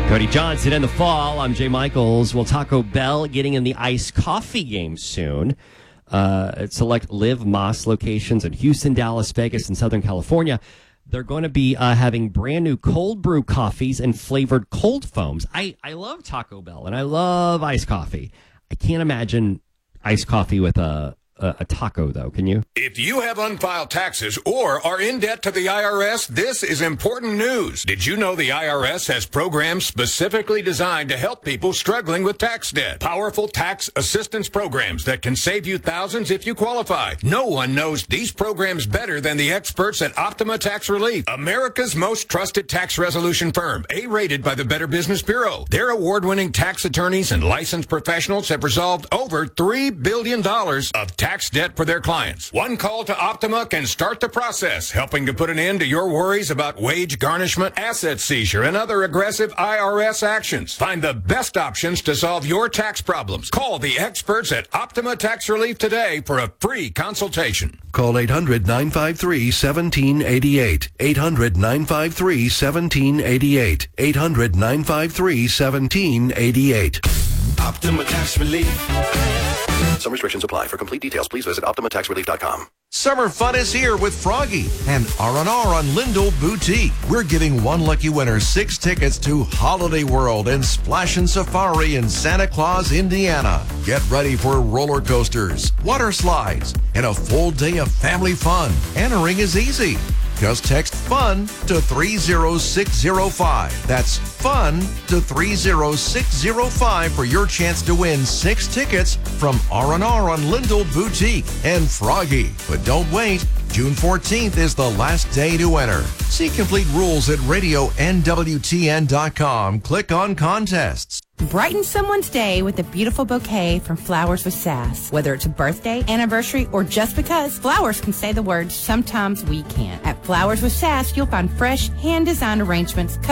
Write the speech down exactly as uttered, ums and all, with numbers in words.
Cody Johnson in the fall. I'm Jay Michaels. Well, Taco Bell getting in the iced coffee game soon. Uh, select Live Más locations in Houston, Dallas, Vegas, and Southern California. They're going to be uh, having brand new cold brew coffees and flavored cold foams. I, I love Taco Bell, and I love iced coffee. I can't imagine iced coffee with a, a, a taco, though. Can you? If you have unfiled taxes or are in debt to the I R S, this is important news. Did you know the I R S has programs specifically designed to help people struggling with tax debt? Powerful tax assistance programs that can save you thousands if you qualify. No one knows these programs better than the experts at Optima Tax Relief, America's most trusted tax resolution firm, A-rated by the Better Business Bureau. Their award-winning tax attorneys and licensed professionals have resolved over three billion dollars of tax debt for their clients. One call to Optima can start the process, helping to put an end to your worries about wage garnishment, asset seizure, and other aggressive I R S actions. Find the best options to solve your tax problems. Call the experts at Optima Tax Relief today for a free consultation. Call eight hundred, nine five three, one seven eight eight. eight hundred, nine five three, one seven eight eight. eight hundred, nine five three, one seven eight eight. Optima Tax Relief. Some restrictions apply. For complete details, please visit Optima Tax Relief dot com. Summer fun is here with Froggy and R and R on Lindell Boutique. We're giving one lucky winner six tickets to Holiday World and Splashin' Safari in Santa Claus, Indiana. Get ready for roller coasters, water slides, and a full day of family fun. Entering is easy. Just text FUN to three zero six zero five. That's FUN to three zero six zero five for your chance to win six tickets from R and R on Lindell Boutique and Froggy. But don't wait. June fourteenth is the last day to enter. See complete rules at radio N W T N dot com. Click on contests. Brighten someone's day with a beautiful bouquet from Flowers with Sass. Whether it's a birthday, anniversary, or just because, flowers can say the words sometimes we can't. At Flowers with Sass, you'll find fresh, hand-designed arrangements